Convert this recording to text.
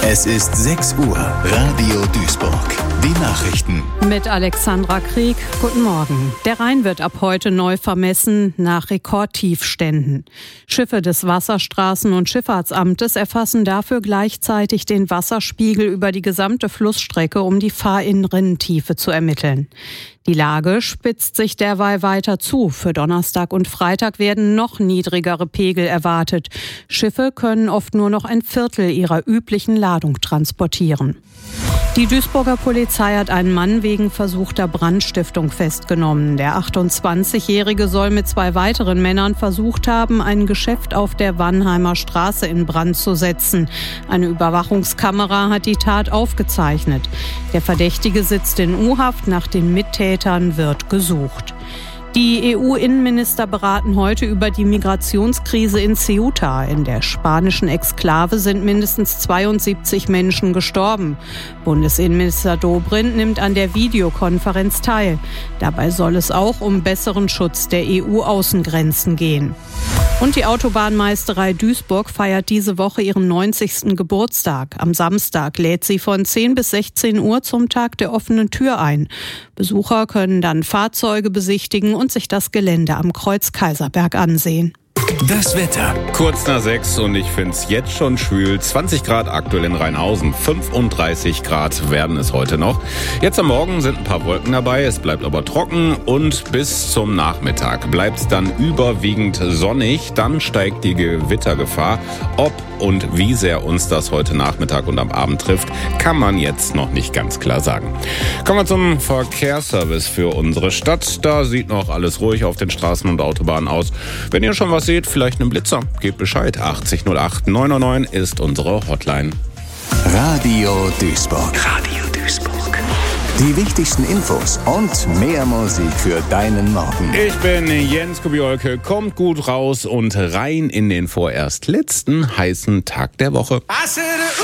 Es ist 6 Uhr. Radio Duisburg. Die Nachrichten. Mit Alexandra Krieg. Guten Morgen. Der Rhein wird ab heute neu vermessen nach Rekordtiefständen. Schiffe des Wasserstraßen- und Schifffahrtsamtes erfassen dafür gleichzeitig den Wasserspiegel über die gesamte Flussstrecke, um die Fahrinnenrinnentiefe zu ermitteln. Die Lage spitzt sich derweil weiter zu. Für Donnerstag und Freitag werden noch niedrigere Pegel erwartet. Schiffe können oft nur noch ein Viertel ihrer üblichen Ladung transportieren. Die Duisburger Polizei hat einen Mann wegen versuchter Brandstiftung festgenommen. Der 28-Jährige soll mit 2 weiteren Männern versucht haben, ein Geschäft auf der Wannheimer Straße in Brand zu setzen. Eine Überwachungskamera hat die Tat aufgezeichnet. Der Verdächtige sitzt in U-Haft, nach den Mittätern wird gesucht. Die EU-Innenminister beraten heute über die Migrationskrise in Ceuta. In der spanischen Exklave sind mindestens 72 Menschen gestorben. Bundesinnenminister Dobrindt nimmt an der Videokonferenz teil. Dabei soll es auch um besseren Schutz der EU-Außengrenzen gehen. Und die Autobahnmeisterei Duisburg feiert diese Woche ihren 90. Geburtstag. Am Samstag lädt sie von 10 bis 16 Uhr zum Tag der offenen Tür ein. Besucher können dann Fahrzeuge besichtigen und sich das Gelände am Kreuz-Kaiserberg ansehen. Das Wetter. Kurz nach 6 und ich finde es jetzt schon schwül. 20 Grad aktuell in Rheinhausen, 35 Grad werden es heute noch. Jetzt am Morgen sind ein paar Wolken dabei, es bleibt aber trocken und bis zum Nachmittag bleibt es dann überwiegend sonnig. Dann steigt die Gewittergefahr. Ob und wie sehr uns das heute Nachmittag und am Abend trifft, kann man jetzt noch nicht ganz klar sagen. Kommen wir zum Verkehrsservice für unsere Stadt. Da sieht noch alles ruhig auf den Straßen und Autobahnen aus. Wenn ihr schon was seht, vielleicht einen Blitzer, gebt Bescheid. 80 08 999 ist unsere Hotline. Radio Duisburg. Radio Duisburg. Die wichtigsten Infos und mehr Musik für deinen Morgen. Ich bin Jens Kubiolke, kommt gut raus und rein in den vorerst letzten heißen Tag der Woche.